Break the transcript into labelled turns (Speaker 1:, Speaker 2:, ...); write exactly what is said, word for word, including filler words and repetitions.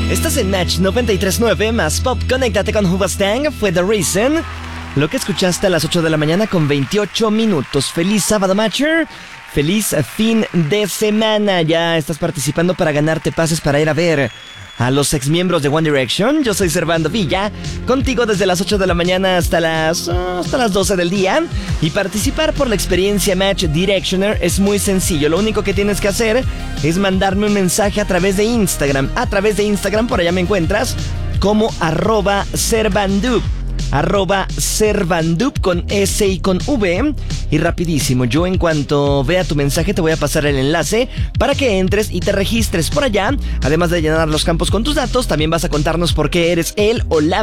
Speaker 1: Estás en Match noventa y tres punto nueve más Pop. Conéctate con Hoobastank. Fue The Reason. Lo que escuchaste a las ocho de la mañana con veintiocho minutos. Feliz sábado, Matcher. Feliz fin de semana. Ya estás participando para ganarte pases para ir a ver a los exmiembros de One Direction. Yo soy Servando Villa, contigo desde las ocho de la mañana hasta las, hasta las doce del día. Y participar por la experiencia Match Directioner es muy sencillo. Lo único que tienes que hacer es mandarme un mensaje a través de Instagram. A través de Instagram, por allá me encuentras como arroba Servandup. Arroba Servandup con S y con V. Y rapidísimo, yo en cuanto vea tu mensaje te voy a pasar el enlace para que entres y te registres por allá. Además de llenar los campos con tus datos, también vas a contarnos por qué eres él o la